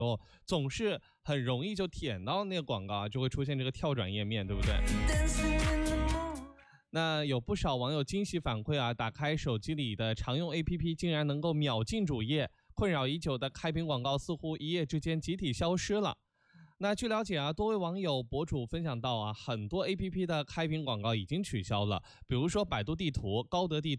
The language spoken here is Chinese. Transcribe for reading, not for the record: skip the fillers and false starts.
总是很容易就点到那个广告啊，就会出现这个跳转页面，对不对？那有不少网友惊喜反馈啊，打开手机里的常用 APP 竟然能够秒进主页，困扰已久的开屏广告似乎一夜之间集体消失了。那据了解啊，多位网友博主分享到啊，很多 APP 的开屏广告已经取消了，比如说百度地图、高德地图